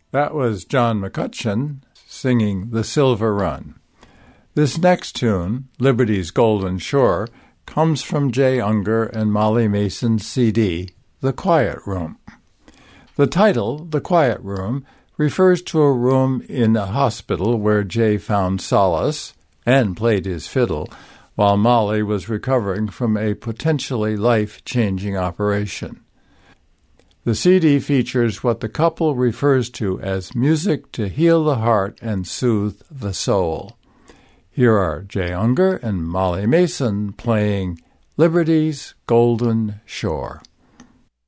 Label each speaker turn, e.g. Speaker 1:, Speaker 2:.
Speaker 1: That was John McCutcheon singing The Silver Run. This next tune, Liberty's Golden Shore, comes from Jay Unger and Molly Mason's CD, The Quiet Room. The title, The Quiet Room, refers to a room in a hospital where Jay found solace and played his fiddle while Molly was recovering from a potentially life-changing operation. The CD features what the couple refers to as music to heal the heart and soothe the soul. Here are Jay Unger and Molly Mason playing Liberty's Golden Shore.